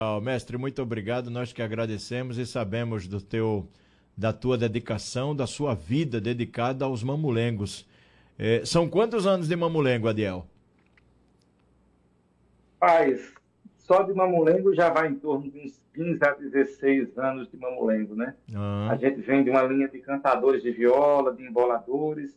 Mestre, muito obrigado. Nós que agradecemos e sabemos da tua dedicação, da sua vida dedicada aos mamulengos. São quantos anos de mamulengo, Adiel? Paz, só de mamulengo já vai em torno de uns 15 a 16 anos de mamulengo, né? A Ah, gente vem de uma linha de cantadores de viola, de emboladores,